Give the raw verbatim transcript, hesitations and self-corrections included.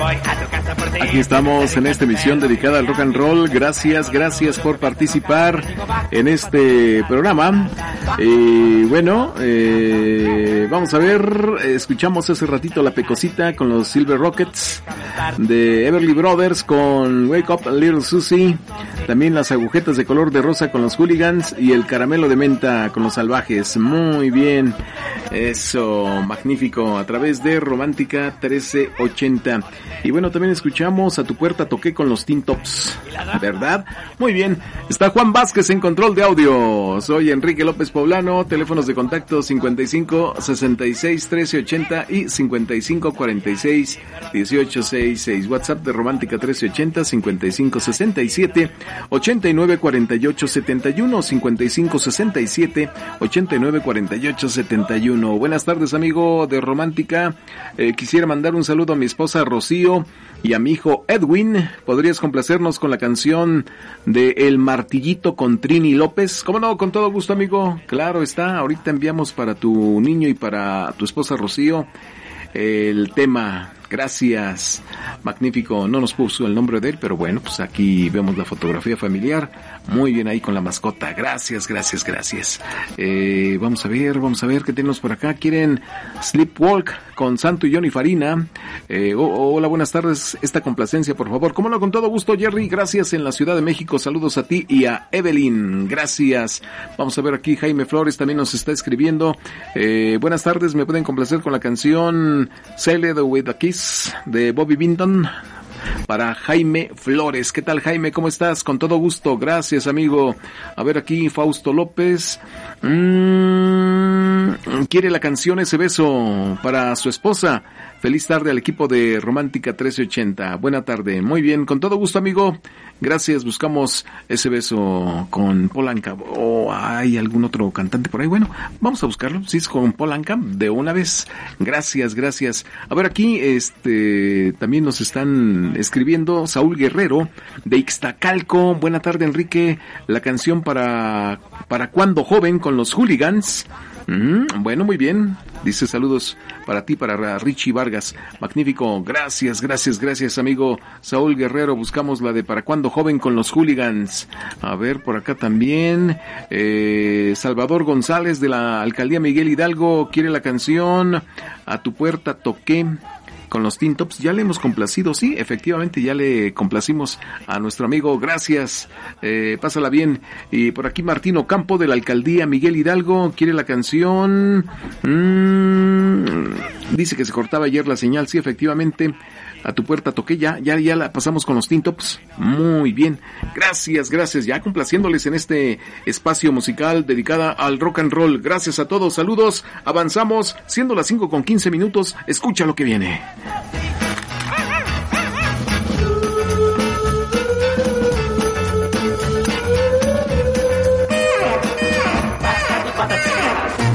Aquí estamos en esta emisión dedicada al rock and roll. Gracias, gracias por participar en este programa. Y bueno, eh, vamos a ver, escuchamos hace ratito La Pecosita con los Silver Rockets, de Everly Brothers con Wake Up Little Susie, también Las Agujetas de Color de Rosa con los Hooligans y El Caramelo de Menta con los Salvajes. Muy bien, eso, magnífico, a través de Romántica trece ochenta. Y bueno, también escuchamos A Tu Puerta Toqué con los Teen Tops, ¿verdad? Muy bien, está Juan Vázquez en control de audio. Soy Enrique López Poblano, teléfonos de contacto cincuenta y cinco, sesenta y seis, trece ochenta y cincuenta y cinco, cuarenta y seis, dieciocho sesenta y seis. WhatsApp de Romántica trece ochenta, cincuenta y cinco, sesenta y siete, ochenta y nueve, cuarenta y ocho, setenta y uno, cincuenta y cinco, sesenta y siete, ochenta y nueve, cuarenta y ocho, setenta y uno. Buenas tardes, amigo de Romántica. Eh, quisiera mandar un saludo a mi esposa Rocío y a mi hijo Edwin. ¿Podrías complacernos con la canción de El Martillito con Trini López? ¿Cómo no? Con todo gusto, amigo. Claro está. Ahorita enviamos para tu niño y para tu esposa Rocío el tema. Gracias, magnífico. No nos puso el nombre de él, pero bueno, pues aquí vemos la fotografía familiar. Muy bien ahí con la mascota. Gracias, gracias, gracias. Eh, vamos a ver, vamos a ver qué tenemos por acá. ¿Quieren Sleepwalk con Santo y Johnny Farina? Eh, oh, oh, hola, buenas tardes. Esta complacencia, por favor. Cómo no, con todo gusto, Jerry. Gracias en la Ciudad de México. Saludos a ti y a Evelyn. Gracias. Vamos a ver aquí. Jaime Flores también nos está escribiendo. Eh, buenas tardes. ¿Me pueden complacer con la canción Sailed with a Kiss de Bobby Vinton? Para Jaime Flores. ¿Qué tal, Jaime? ¿Cómo estás? Con todo gusto. Gracias, amigo. A ver aquí, Fausto López. Mm, quiere la canción Ese Beso para su esposa. Feliz tarde al equipo de Romántica trece ochenta. Buena tarde. Muy bien, con todo gusto, amigo. Gracias. Buscamos Ese Beso con Paul Anka. ¿O hay algún otro cantante por ahí? Bueno, vamos a buscarlo. Sí, es con Paul Anka de una vez. Gracias, gracias. A ver, aquí este también nos están escribiendo Saúl Guerrero de Ixtacalco. Buena tarde, Enrique. La canción para para cuando joven con los Hooligans. Mm, bueno, muy bien. Dice saludos para ti, para Richie Vargas. Magnífico. Gracias, gracias, gracias, amigo Saúl Guerrero. Buscamos la de Para Cuando Joven con los Hooligans. A ver, por acá también. Eh, Salvador González de la Alcaldía Miguel Hidalgo quiere la canción A Tu Puerta Toqué con los Teen Tops. Ya le hemos complacido, sí, efectivamente ya le complacimos a nuestro amigo. Gracias, eh, pásala bien. Y por aquí Martín Ocampo de la Alcaldía Miguel Hidalgo quiere la canción. Mm, dice que se cortaba ayer la señal, sí, efectivamente. A Tu Puerta Toqué, ya, ya, ya la pasamos con los Teen Tops. Muy bien, gracias, gracias, ya complaciéndoles en este espacio musical dedicada al rock and roll. Gracias a todos, saludos, avanzamos, siendo las cinco con quince minutos, escucha lo que viene.